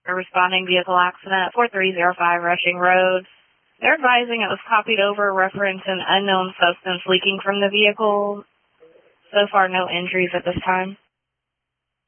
A responding vehicle accident, 4305 Rushing Road. They're advising it was copied over, reference an unknown substance leaking from the vehicle. So far, no injuries at this time.